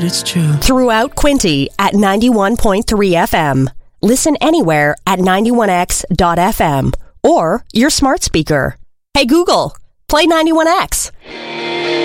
it's true. Throughout Quinte at 91.3 FM. Listen anywhere at 91x.fm or your smart speaker. Hey Google, play 91X.